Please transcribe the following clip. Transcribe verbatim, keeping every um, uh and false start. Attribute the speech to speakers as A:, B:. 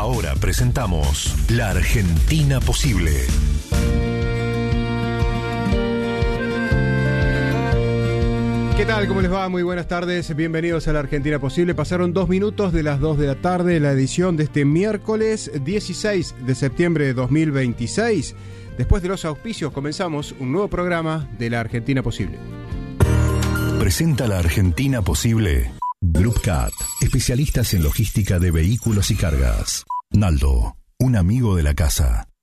A: Ahora presentamos La Argentina Posible.
B: ¿Qué tal? ¿Cómo les va? Muy buenas tardes. Bienvenidos a La Argentina Posible. Pasaron dos minutos de las dos de la tarde, la edición de este miércoles dieciséis de septiembre de dos mil veintiséis. Después de los auspicios comenzamos un nuevo programa de La Argentina Posible.
A: Presenta La Argentina Posible Group Cat, especialistas en logística de vehículos y cargas. Naldo, un amigo de la casa.